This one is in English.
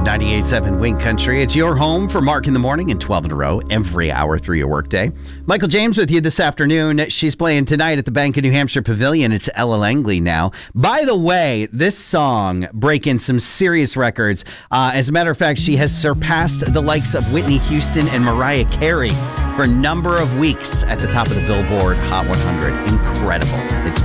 98.7 Wing Country. It's your home for Mark in the Morning and 12 in a row every hour through your workday. Michael James with you this afternoon. She's playing tonight at the Bank of New Hampshire Pavilion. It's Ella Langley now. By the way, this song breaking some serious records. As a matter of fact, she has surpassed the likes of Whitney Houston and Mariah Carey for a number of weeks at the top of the Billboard Hot 100. Incredible. It's